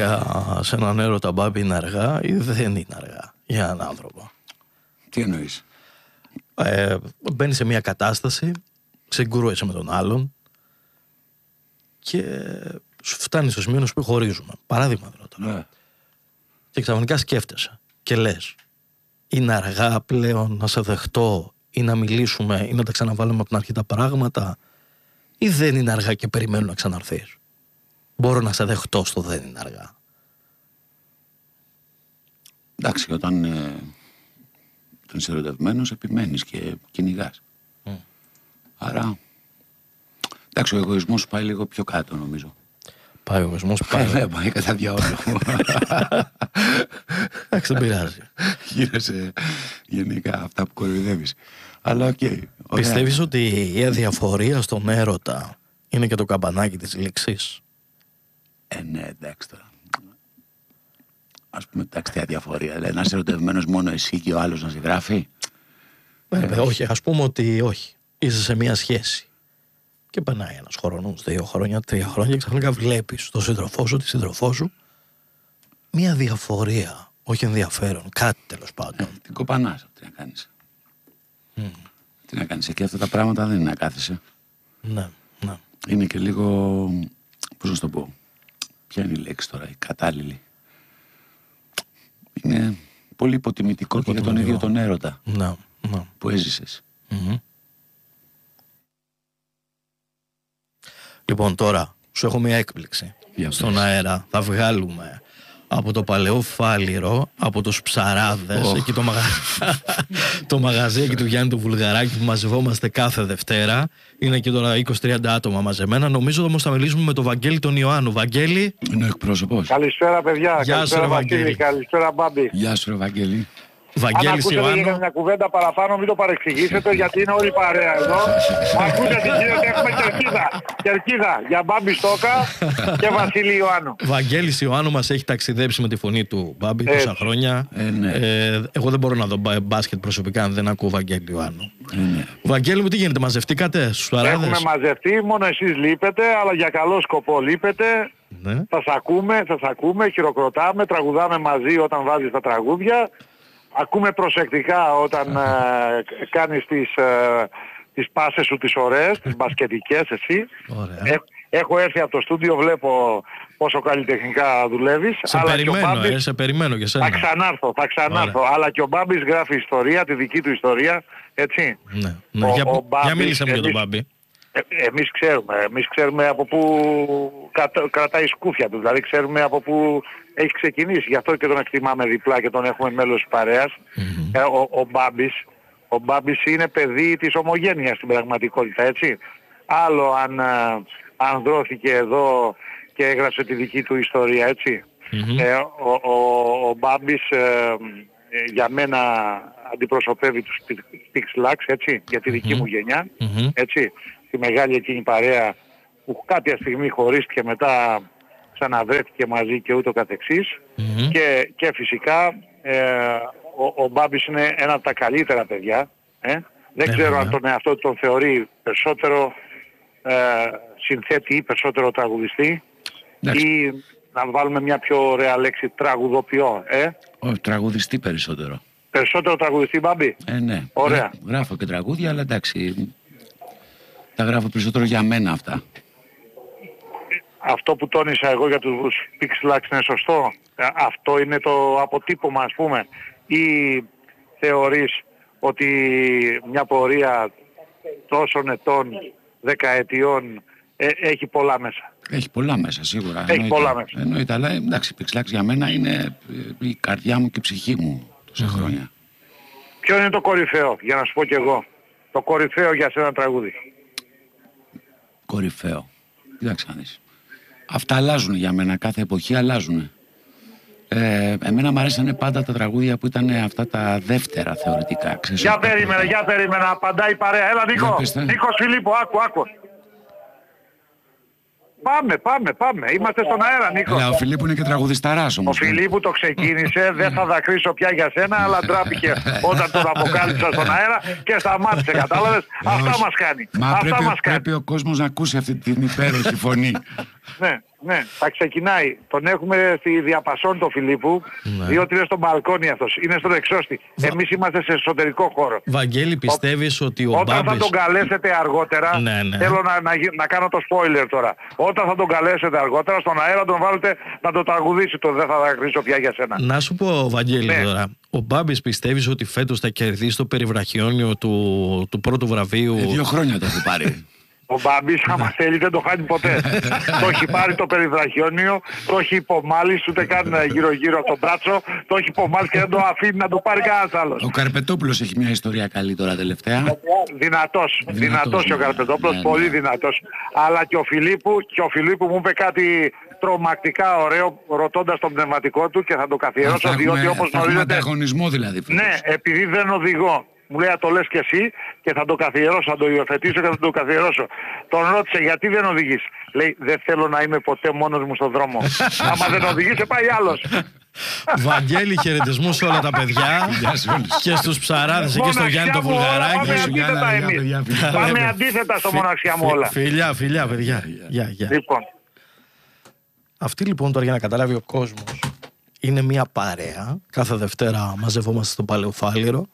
Γενικά σε έναν έρωτα, Μπάμπη, είναι αργά ή δεν είναι αργά για έναν άνθρωπο? Τι εννοείς? Μπαίνει σε μια κατάσταση, συγκρούεσαι με τον άλλον και σου φτάνει στο σημείο να σου πει χωρίζουμε. Παράδειγμα δηλαδή. Ναι. Και ξαφνικά σκέφτεσαι και λες, είναι αργά πλέον να σε δεχτώ ή να μιλήσουμε ή να τα ξαναβάλουμε από την αρχή τα πράγματα, ή δεν είναι αργά και περιμένω να ξαναρθείς? Μπορώ να σε δεχτώ στο δεν είναι αργά? Εντάξει, όταν είσαι ερωτευμένος επιμένεις και κυνηγάς. Άρα, εντάξει, ο εγωισμός σου πάει λίγο πιο κάτω, νομίζω. Πάει ο εγωισμός, Δεν πάει κατά διάολο. Εντάξει, δεν πειράζει. Γίνεσαι γενικά αυτά που κοροϊδεύεις. Αλλά οκ. Πιστεύεις ότι η αδιαφορία στον έρωτα είναι και το καμπανάκι της λήξης? Ναι, εντάξει τώρα. Ας πούμε, εντάξει, τι αδιαφορία. Δηλαδή, να είσαι ερωτευμένος μόνο εσύ και ο άλλος να σε γράφει. Όχι, ας πούμε ότι όχι. Είσαι σε μια σχέση και περνάει ένας χρόνος, 2 χρόνια, 3 χρόνια και ξαφνικά βλέπεις τον σύντροφό σου, τη σύντροφό σου, μια διαφορία, όχι ενδιαφέρον, κάτι τέλος πάντων. Την κοπανάς, τι να κάνεις. Τι να κάνεις, εκεί αυτά τα πράγματα δεν είναι να κάθεσαι. Ναι, ναι. Είναι και λίγο, πώς να σου το πω, ποια είναι η λέξη τώρα, η κατάλληλη. Είναι πολύ υποτιμητικό και για τον ίδιο τον έρωτα που έζησες. Λοιπόν, τώρα σου έχω μια έκπληξη. Στον αέρα θα βγάλουμε από το παλαιό Φάληρο, από τους ψαράδες, εκεί το μαγαζί εκεί του Γιάννη του Βουλγαράκη που μαζευόμαστε κάθε Δευτέρα. Είναι και τώρα 20-30 άτομα μαζεμένα. Νομίζω όμως θα μιλήσουμε με τον Βαγγέλη τον Ιωάννου. Βαγγέλη. Είναι ο εκπρόσωπος. Καλησπέρα, παιδιά. Γεια σου, Βαγγέλη. Καλησπέρα, Μπάμπη. Γεια σου, Βαγγέλη. Βαγγέλη Ιωάννου. Αν μια κουβέντα παραπάνω, μην το παρεξηγήσετε, γιατί είναι όλη παρέα εδώ. Ακούτε τι γίνεται, έχουμε κερκίδα για Μπάμπη Στόκα και Βασίλη Ιωάννου. Βαγγέλης Ιωάννου μας έχει ταξιδέψει με τη φωνή του Μπάμπη τόσα χρόνια. Ναι. Εγώ δεν μπορώ να δω μπάσκετ προσωπικά αν δεν ακούω Βαγγέλη Ιωάννου. Ναι. Βαγγέλη μου, τι γίνεται, μαζευτήκατε στους παράδες? Έχουμε μαζευτεί, μόνο εσείς λείπετε, αλλά για καλό σκοπό λείπετε. Ναι. Σας ακούμε, χειροκροτάμε, τραγουδάμε μαζί όταν βάζεις τα τραγούδια. Ακούμε προσεκτικά όταν κάνεις τις πάσες σου τις ωραίες, τις μπασκετικές εσύ. Έχω έρθει από το στούντιο, βλέπω πόσο καλλιτεχνικά δουλεύεις. Σε περιμένω και σένα. Θα ξανάρθω. Αλλά και ο Μπάμπης γράφει ιστορία, τη δική του ιστορία, έτσι. Ναι. Για μίλησε μου για τον Μπάμπη. Εμείς ξέρουμε από πού κρατάει η σκούφια του, δηλαδή ξέρουμε από πού έχει ξεκινήσει. Γι' αυτό και τον εκτιμάμε διπλά και τον έχουμε μέλος της παρέας. Ο Μπάμπης είναι παιδί της ομογένειας στην πραγματικότητα, έτσι. Άλλο αν δρώθηκε εδώ και έγραψε τη δική του ιστορία, έτσι. Ο Μπάμπης για μένα αντιπροσωπεύει τους Pix Lux, έτσι, για τη δική μου γενιά, έτσι. Τη μεγάλη εκείνη παρέα που κάποια στιγμή χωρίστηκε, μετά ξαναβρέθηκε μαζί και ούτω καθεξής. Και φυσικά ο Μπάμπης είναι ένα από τα καλύτερα παιδιά. Δεν ξέρω αν τον εαυτό τον θεωρεί περισσότερο συνθέτη ή περισσότερο τραγουδιστή, ή να βάλουμε μια πιο ωραία λέξη, τραγουδοποιό. Όχι, τραγουδιστή περισσότερο. Περισσότερο τραγουδιστή, Μπάμπη. Ναι. Ωραία. Γράφω και τραγούδια, αλλά εντάξει, τα γράφω περισσότερο για μένα αυτά. Αυτό που τόνισα εγώ για τους Pix Lux είναι σωστό? Αυτό είναι το αποτύπωμα, ας πούμε, ή θεωρείς ότι μια πορεία τόσων ετών, δεκαετιών έχει πολλά μέσα? Έχει πολλά μέσα, σίγουρα. Έχει πολλά μέσα. Εννοείται, αλλά εντάξει, Pix Lux για μένα είναι η καρδιά μου και η ψυχή μου τόσα χρόνια. Ποιο είναι το κορυφαίο, για να σου πω κι εγώ, το κορυφαίο για σένα τραγούδι? Κορυφαίο. Κοίταξε να δεις. Αυτά αλλάζουν για μένα, κάθε εποχή αλλάζουν. Εμένα μου αρέσανε πάντα τα τραγούδια που ήταν αυτά τα δεύτερα θεωρητικά. Για περίμενα, απαντάει η παρέα. Έλα Νίκο, Νίκος Φιλίππου, άκου. Πάμε. Είμαστε στον αέρα, Νίκο. Ο Φιλίππου είναι και τραγουδισταράς όμως. Ο Φιλίππου το ξεκίνησε, δεν θα δακρύσω πια για σένα, αλλά ντράπηκε όταν τον αποκάλυψα στον αέρα και σταμάτησε, κατάλαβες. Αυτά μας κάνει. Πρέπει ο κόσμος να ακούσει αυτή την υπέροχη φωνή. Ναι. Ναι, θα ξεκινάει. Τον έχουμε στη διαπασόν τον Φιλίππου. 2-3 στο μπαλκόνι αυτός. Είναι στον εξώστη. Εμείς είμαστε σε εσωτερικό χώρο. Βαγγέλη, πιστεύεις ότι ο Μπάμπης... Όταν θα τον καλέσετε αργότερα, θέλω να κάνω το spoiler τώρα. Όταν θα τον καλέσετε αργότερα, στον αέρα τον βάλετε να το τραγουδήσει. Το δεν θα δακρύσω πια για σένα. Να σου πω, Βαγγέλη, τώρα. Ο Μπάμπης πιστεύεις ότι φέτος θα κερδίσει το περιβραχιόνιο του πρώτου βραβείου? 2 χρόνια το έχει πάρει. Ο Μπάμπης, άμα θέλει, δεν το χάνει ποτέ. Το έχει πάρει το περιβραχιόνιο, το έχει υπομάλει, ούτε καν γύρω-γύρω από τον μπράτσο, το έχει υπομάλει και δεν το αφήνει να το πάρει κανένας άλλος. Ο Καρπετόπουλος έχει μια ιστορία καλή τώρα τελευταία. Δυνατός ο Καρπετόπουλος, πολύ δυνατός. Αλλά και ο Φιλίππου μου είπε κάτι τρομακτικά ωραίο, ρωτώντας τον πνευματικό του, και θα το καθιερώσω, διότι όπως γνωρίζετε... ανταγωνισμό δηλαδή. Ναι, επειδή δεν οδηγώ. Μου λέει, το λες και εσύ, και θα το καθιερώσω, θα το υιοθετήσω και θα το καθιερώσω. Τον ρώτησε, γιατί δεν οδηγείς? Λέει, δεν θέλω να είμαι ποτέ μόνος μου στον δρόμο. Άμα δεν οδηγείς, πάει άλλος. Βαγγέλη, χαιρετισμούς σε όλα τα παιδιά και στους ψαράδες εκεί στο Γιάννη το Βουλγαράκι. Πάμε αντίθετα στο Μοναξιά μου όλα. Φιλιά, παιδιά. Λοιπόν. Αυτή λοιπόν, τώρα, για να καταλάβει ο κόσμος, είναι μια παρέα. Κάθε Δευτέρα μαζευόμαστε στο Παλαιοφάλιρο.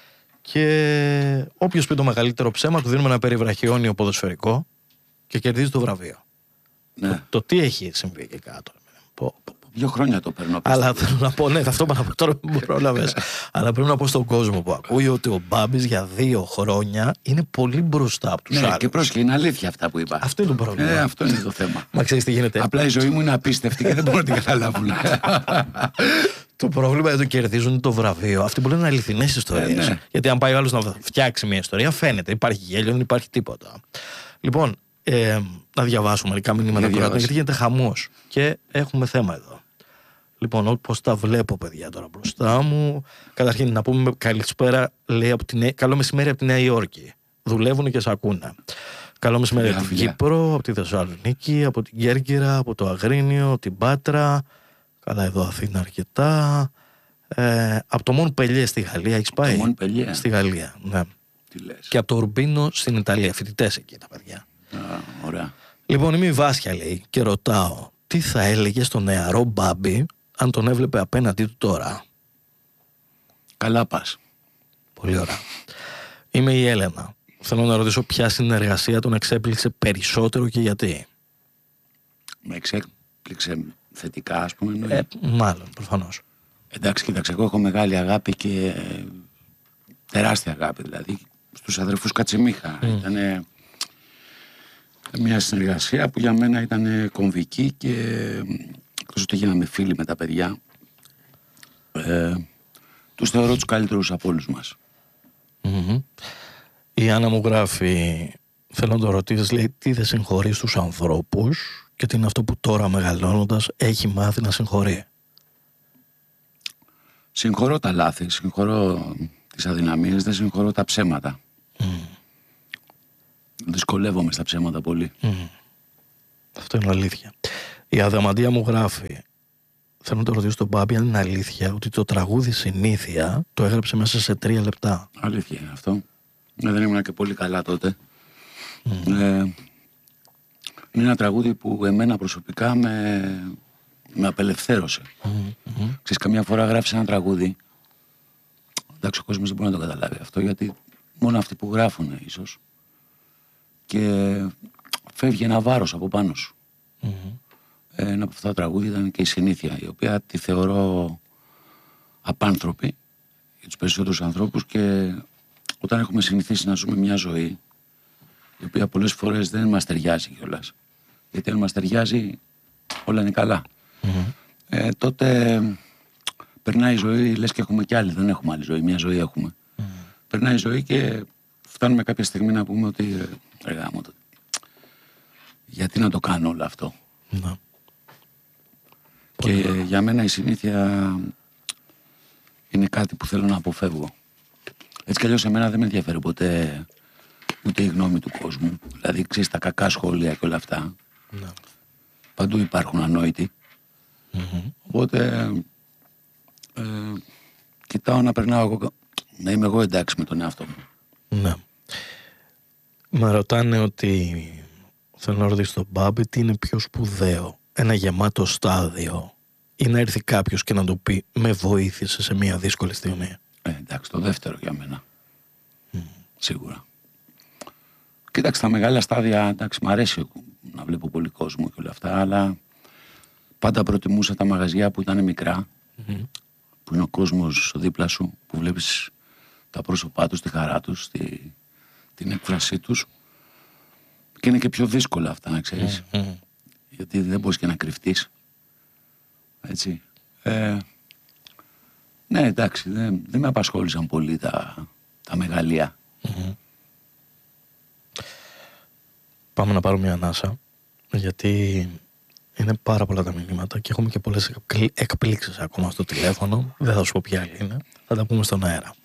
Και όποιος πει το μεγαλύτερο ψέμα, του δίνουμε ένα περιβραχιόνιο ποδοσφαιρικό και κερδίζει το βραβείο. Ναι. Το τι έχει συμβεί εκεί κάτω. 2 χρόνια το παίρνω. Αλλά θέλω να πω, ναι, αυτό να πω τώρα, δεν μπορώ να πες. Αλλά πρέπει να πω στον κόσμο που ακούει ότι ο Μπάμπης για 2 χρόνια είναι πολύ μπροστά από τους άλλους. Ναι, και πρόσχε, είναι αλήθεια αυτά που είπα. Αυτό είναι το πρόβλημα. Αυτό είναι το θέμα. Μα ξέρεις τι γίνεται? Απλά η ζωή μου είναι απίστευτη και δεν μπορώ να την καταλάβουν. Το πρόβλημα είναι ότι κερδίζουν το βραβείο. Αυτοί που λένε αληθινές ιστορίες. Ναι. Γιατί αν πάει ο άλλος να φτιάξει μια ιστορία, φαίνεται. Υπάρχει γέλιο, δεν υπάρχει τίποτα. Λοιπόν, να διαβάσουμε μερικά μηνύματα τώρα, γιατί γίνεται χαμός. Και έχουμε θέμα εδώ. Λοιπόν, όπως τα βλέπω, παιδιά, τώρα μπροστά μου. Καταρχήν, να πούμε καλησπέρα, λέει, καλό μεσημέρι από τη Νέα Υόρκη. Δουλεύουν και σ' ακούνε. Καλό μεσημέρι από την Κύπρο, από τη Θεσσαλονίκη, από την Κέρκυρα, από το Αγρίνιο, την Πάτρα. Καλά, εδώ Αθήνα αρκετά. Από το Μον-Πελιέ στη Γαλλία, έχεις πάει? Στη Γαλλία, ναι. Τι λες? Και από το Ουρμπίνο στην Ιταλία. Φοιτητές εκεί τα παιδιά. Ωραία. Λοιπόν, είμαι η Βάσια, λέει, και ρωτάω, τι θα έλεγε στον νεαρό Μπάμπη αν τον έβλεπε απέναντί του τώρα? Καλά πας. Πολύ ωραία. Είμαι η Έλενα. Θέλω να ρωτήσω ποια συνεργασία τον εξέπληξε περισσότερο και γιατί. Με εξέπληξε θετικά, ας πούμε. Μάλλον, προφανώς. Εντάξει, κοίταξε, εγώ έχω μεγάλη αγάπη και τεράστια αγάπη, δηλαδή, στους αδερφούς Κατσιμίχα. Ήτανε μια συνεργασία που για μένα ήταν κομβική και εκτός ότι γίναμε φίλοι με τα παιδιά, τους θεωρώ τους καλύτερους από όλους μας. Η Άννα μου γράφει, θέλω να το ρωτήσεις, λέει, τι δεν συγχωρεί στους ανθρώπους και τι είναι αυτό που τώρα μεγαλώνοντας έχει μάθει να συγχωρεί? Συγχωρώ τα λάθη, συγχωρώ τις αδυναμίες, δεν συγχωρώ τα ψέματα. Δυσκολεύομαι στα ψέματα πολύ. Αυτό είναι αλήθεια. Η Αδαμαντία μου γράφει, θέλω να το ρωτήσω τον Μπάμπη αν είναι αλήθεια ότι το τραγούδι Συνήθεια το έγραψε μέσα σε 3 λεπτά. Αλήθεια είναι αυτό. Δεν ήμουν και πολύ καλά τότε. Είναι ένα τραγούδι που εμένα προσωπικά με απελευθέρωσε. Ξέρεις, καμιά φορά γράφεις ένα τραγούδι, εντάξει, ο κόσμος δεν μπορεί να το καταλάβει αυτό, γιατί μόνο αυτοί που γράφουν ίσως, και φεύγει ένα βάρος από πάνω σου. Ένα από αυτά τα τραγούδια ήταν και η Συνήθεια, η οποία τη θεωρώ απάνθρωπη για τους περισσότερους ανθρώπους, και όταν έχουμε συνηθίσει να ζούμε μια ζωή η οποία πολλές φορές δεν μας ταιριάζει κιόλας, γιατί αν μας ταιριάζει όλα είναι καλά, τότε περνάει η ζωή, λες και έχουμε κι άλλη, δεν έχουμε άλλη ζωή, μια ζωή έχουμε. Περνάει η ζωή και φτάνουμε κάποια στιγμή να πούμε ότι ρε γάμο, γιατί να το κάνω όλο αυτό. Και για μένα η συνήθεια είναι κάτι που θέλω να αποφεύγω. Έτσι κι αλλιώς εμένα δεν με ενδιαφέρει ποτέ ούτε η γνώμη του κόσμου. Δηλαδή, ξέρεις, τα κακά σχόλια και όλα αυτά. Παντού υπάρχουν ανόητοι. Οπότε κοιτάω να περνάω εγώ, να είμαι εγώ εντάξει με τον εαυτό μου. Ναι. Με ρωτάνε ότι θέλω να ρωτήσω τον Μπάμπη τι είναι πιο σπουδαίο, ένα γεμάτο στάδιο ή να έρθει κάποιος και να του πει με βοήθησε σε μια δύσκολη στιγμή? Εντάξει, το δεύτερο για μένα. Σίγουρα. Κοίταξε, τα μεγάλα στάδια, εντάξει, μου αρέσει να βλέπω πολύ κόσμο και όλα αυτά, αλλά πάντα προτιμούσα τα μαγαζιά που ήταν μικρά, που είναι ο κόσμος δίπλα σου, που βλέπεις τα πρόσωπά τους, τη χαρά τους, την έκφρασή τους, και είναι και πιο δύσκολα αυτά, να ξέρεις, γιατί δεν μπορείς και να κρυφτείς, έτσι. Ναι, εντάξει, δεν με απασχόλησαν πολύ τα μεγαλεία. Πάμε να πάρουμε μια ανάσα, γιατί είναι πάρα πολλά τα μηνύματα και έχουμε και πολλές εκπλήξεις ακόμα στο τηλέφωνο. Δεν θα σου πω ποια άλλη είναι, θα τα πούμε στον αέρα.